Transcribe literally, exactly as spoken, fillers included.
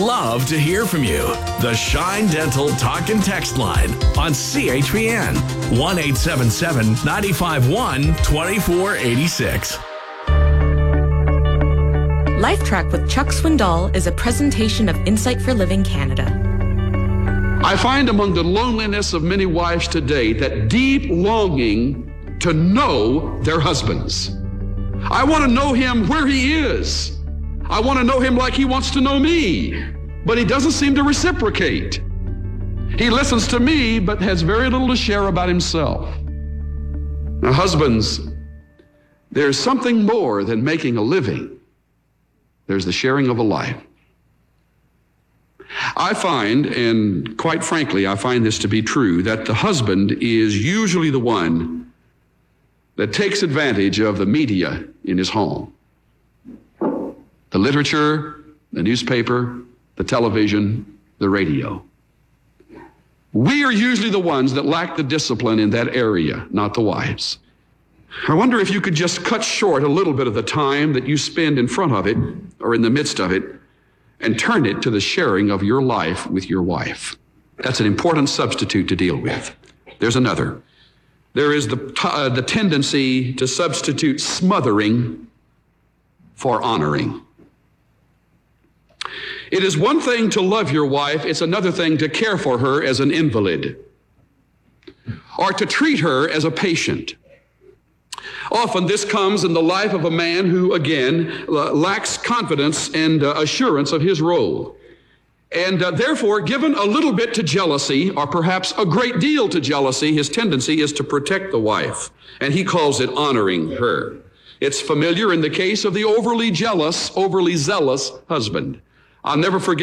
love to hear from you. The Shine Dental Talk and Text line on C H P N one eight seven seven, nine five one, two four eight six. LifeTrack with Chuck Swindoll is a presentation of Insight for Living Canada. I find among the loneliness of many wives today that deep longing to know their husbands. I want to know him where he is. I want to know him like he wants to know me, but he doesn't seem to reciprocate. He listens to me, but has very little to share about himself. Now, husbands, there's something more than making a living. There's the sharing of a life. I find, and quite frankly, I find this to be true, that the husband is usually the one that takes advantage of the media in his home. The literature, the newspaper, the television, the radio. We are usually the ones that lack the discipline in that area, not the wives. I wonder if you could just cut short a little bit of the time that you spend in front of it or in the midst of it and turn it to the sharing of your life with your wife. That's an important substitute to deal with. There's another. There is the, uh, the tendency to substitute smothering for honoring. It is one thing to love your wife, it's another thing to care for her as an invalid or to treat her as a patient. Often this comes in the life of a man who, again, lacks confidence and uh, assurance of his role. And uh, therefore, given a little bit to jealousy, or perhaps a great deal to jealousy, his tendency is to protect the wife. And he calls it honoring her. It's familiar in the case of the overly jealous, overly zealous husband. I'll never forget